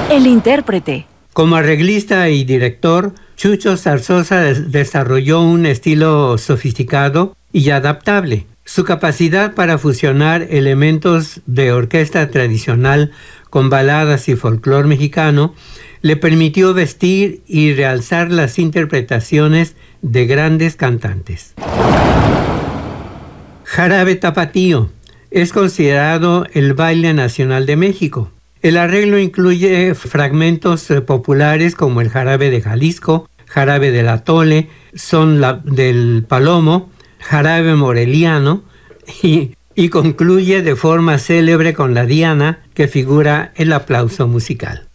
El intérprete. Como arreglista y director, Chucho Zarzosa desarrolló un estilo sofisticado y adaptable. Su capacidad para fusionar elementos de orquesta tradicional con baladas y folclore mexicano le permitió vestir y realzar las interpretaciones de grandes cantantes. Jarabe Tapatío es considerado el baile nacional de México. El arreglo incluye fragmentos populares como el jarabe de Jalisco, jarabe del atole, son del palomo, jarabe moreliano y concluye de forma célebre con la diana que figura el aplauso musical.